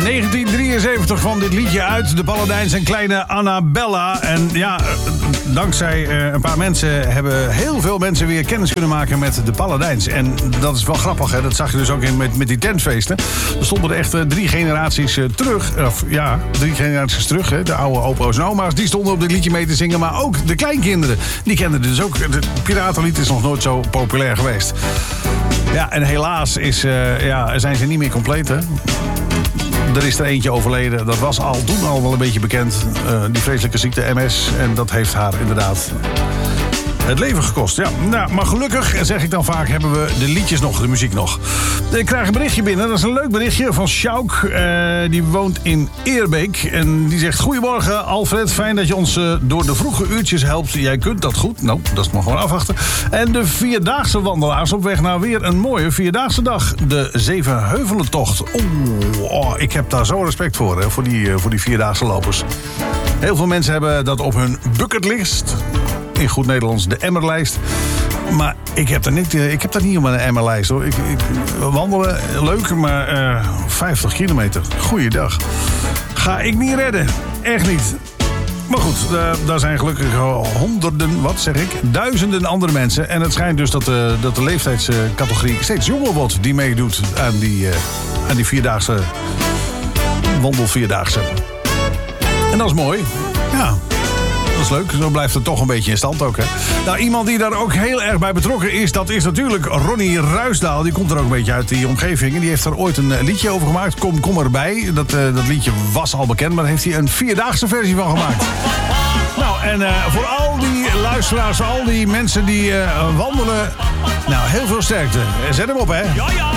1973 kwam dit liedje uit. De Paladijns en kleine Annabella. En ja, dankzij een paar mensen hebben heel veel mensen weer kennis kunnen maken met de Paladijns. En dat is wel grappig, hè? Dat zag je dus ook met die tentfeesten. Er stonden er echt 3 generaties terug. Of ja, 3 generaties terug. Hè? De oude opa's en oma's, die stonden op dit liedje mee te zingen. Maar ook de kleinkinderen, die kenden dus ook. Het piratenlied is nog nooit zo populair geweest. Ja, en helaas zijn ze niet meer compleet, hè? Er is er eentje overleden. Dat was toen al wel een beetje bekend. Die vreselijke ziekte MS. En dat heeft haar inderdaad het leven gekost. Ja, nou, maar gelukkig, zeg ik dan vaak, hebben we de liedjes nog, de muziek nog. Ik krijg een berichtje binnen. Dat is een leuk berichtje van Sjouk. Die woont in Eerbeek. En die zegt: goedemorgen Alfred, fijn dat je ons door de vroege uurtjes helpt. Jij kunt dat goed. Nou, dat is maar gewoon afwachten. En de vierdaagse wandelaars op weg naar weer een mooie vierdaagse dag. De Zevenheuvelentocht. Ik heb daar zo respect voor, hè, voor die vierdaagse lopers. Heel veel mensen hebben dat op hun bucketlist. In goed Nederlands de emmerlijst. Maar ik heb dat niet op mijn emmerlijst, hoor. Wandelen, leuk, maar 50 kilometer. Goeiedag. Ga ik niet redden. Echt niet. Maar goed, daar zijn gelukkig duizenden andere mensen. En het schijnt dus dat de leeftijdscategorie steeds jonger wordt die meedoet aan die vierdaagse wandelvierdaagse. En dat is mooi. Ja. Dat is leuk, zo blijft het toch een beetje in stand ook, hè. Nou, iemand die daar ook heel erg bij betrokken is, dat is natuurlijk Ronnie Ruisdaal. Die komt er ook een beetje uit die omgeving. En die heeft er ooit een liedje over gemaakt. Kom erbij. Dat liedje was al bekend, maar daar heeft hij een vierdaagse versie van gemaakt. Nou, en voor al die luisteraars, al die mensen die wandelen, nou, heel veel sterkte. Zet hem op, hè.